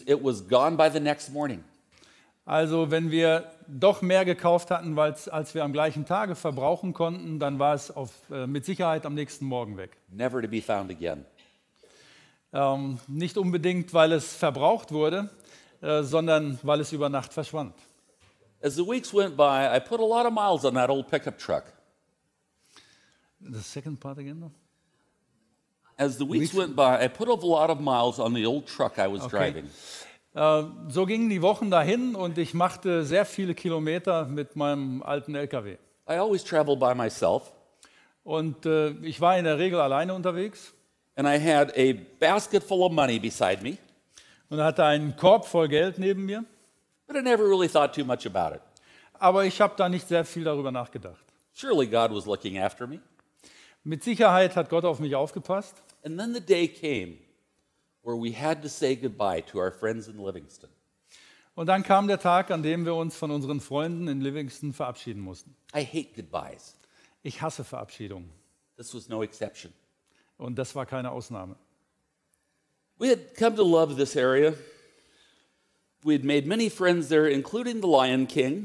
it was gone by the next morning. Also wenn wir doch mehr gekauft hatten, als wir am gleichen Tage verbrauchen konnten, dann war es mit Sicherheit am nächsten Morgen weg. Never to be found again. Nicht unbedingt, weil es verbraucht wurde, sondern weil es über Nacht verschwand. As the weeks went by, I put a lot of miles on that old pickup truck. The second part again? No? As the weeks went by, I put a lot of miles on the old truck I was driving. So gingen die Wochen dahin und ich machte sehr viele Kilometer mit meinem alten LKW. I always traveled by myself, Und ich war in der Regel alleine unterwegs and I had a basket full of money beside me, und hatte einen Korb voll Geld neben mir. but I never really thought too much about it. Aber ich habe da nicht sehr viel darüber nachgedacht. Surely God was looking after me. Mit Sicherheit hat Gott auf mich aufgepasst. And then the day came where we had to say goodbye to our friends in Livingston. Und dann kam der Tag, an dem wir uns von unseren Freunden in Livingston verabschieden mussten. I hate goodbyes. Ich hasse Verabschiedungen. This was no exception. Und das war keine Ausnahme. We had come to love this area. We had made many friends there, including the Lion King.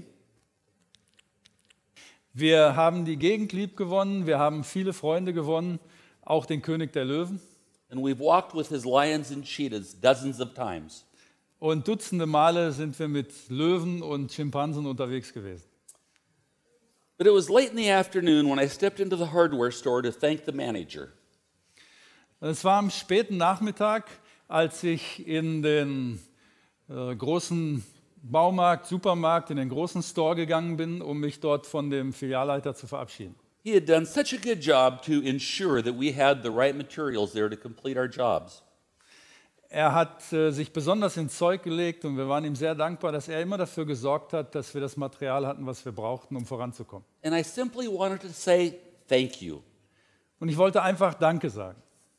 Wir haben die Gegend lieb gewonnen, wir haben viele Freunde gewonnen, auch den König der Löwen. And we've walked with his lions and cheetahs dozens of times. Und dutzende Male sind wir mit Löwen und Schimpansen unterwegs gewesen. But it was late in the afternoon when I stepped into the hardware store to thank the manager. Es war am späten Nachmittag, als ich in den großen Baumarkt, Supermarkt, in den großen Store gegangen bin, um mich dort von dem Filialleiter zu verabschieden. He had done such a good job to ensure that we had the right materials there to complete our jobs. Er hat sich besonders ins Zeug gelegt und wir waren ihm sehr dankbar, dass er immer dafür gesorgt hat, dass wir das Material hatten, was wir brauchten, um voranzukommen. And I simply wanted to say thank you. Und ich wollte einfach Danke sagen.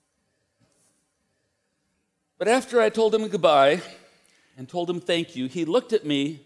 But after I told him goodbye and told him thank you, he looked at me,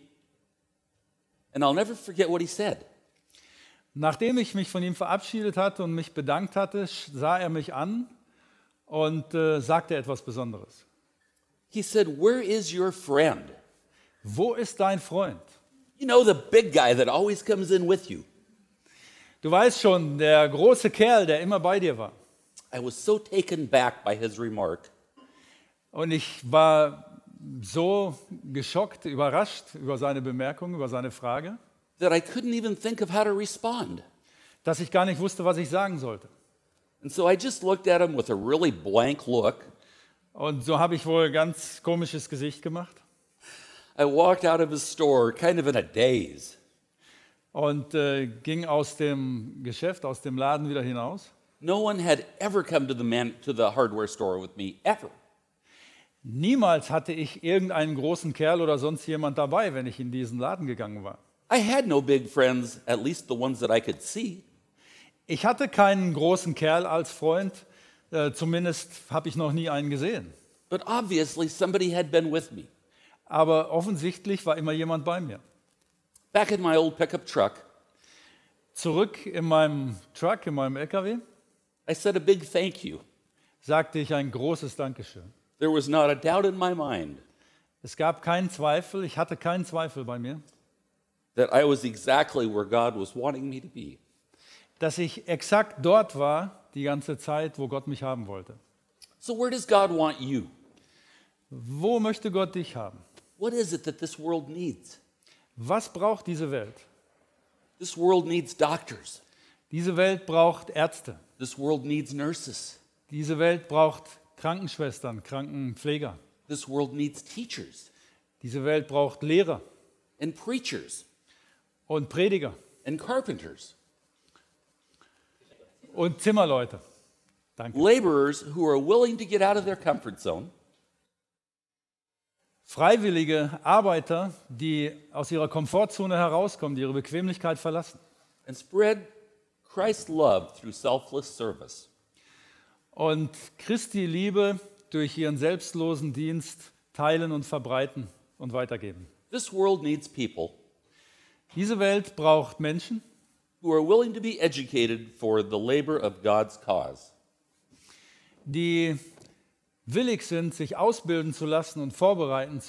and I'll never forget what he said. Nachdem ich mich von ihm verabschiedet hatte und mich bedankt hatte, sah er mich an und sagte etwas Besonderes. He said, "Where is your friend? Wo ist dein Freund? You know, the big guy that always comes in with you." Du weißt schon, der große Kerl, der immer bei dir war. I was so taken back by his remark. Und ich war so geschockt, überrascht über seine Bemerkung, über seine Frage, That I couldn't even think of how to respond. dass ich gar nicht wusste, was ich sagen sollte. And so I just looked at him with a really blank look. Und so habe ich wohl ein ganz komisches Gesicht gemacht I walked out of his store kind of in a daze. und ging aus dem Geschäft, aus dem Laden wieder hinaus. No one had ever come to the hardware store with me, ever. Niemals hatte ich irgendeinen großen Kerl oder sonst jemand dabei, wenn ich in diesen Laden gegangen war. I had no big friends, at least the ones that I could see. Ich hatte keinen großen Kerl als Freund, zumindest habe ich noch nie einen gesehen. But obviously somebody had been with me. Aber offensichtlich war immer jemand bei mir. Back in my old pickup truck, Zurück in meinem Truck, in meinem LKW, I said a big thank you. sagte ich ein großes Dankeschön. There was not a doubt in my mind Es gab keinen Zweifel, ich hatte keinen Zweifel bei mir, that I was exactly where God was wanting me to be. dass ich exakt dort war, die ganze Zeit, wo Gott mich haben wollte. So where does God want you? Wo möchte Gott dich haben? What is it that this world needs? Was braucht diese Welt? This world needs doctors. Diese Welt braucht Ärzte. This world needs nurses. Diese Welt braucht Krankenschwestern, Krankenpfleger. This world needs teachers Diese Welt braucht Lehrer and preachers und Prediger and carpenters. und Zimmerleute. Danke. Laborers who are willing to get out of their comfort zone Freiwillige Arbeiter, die aus ihrer Komfortzone herauskommen, die ihre Bequemlichkeit verlassen and spread Christ's love through selfless service. und Christi Liebe durch ihren selbstlosen Dienst teilen und verbreiten und weitergeben. This world needs people Diese Welt braucht Menschen, who are willing to be educated for the labor of God's cause. die willig sind, sich ausbilden zu lassen und vorbereiten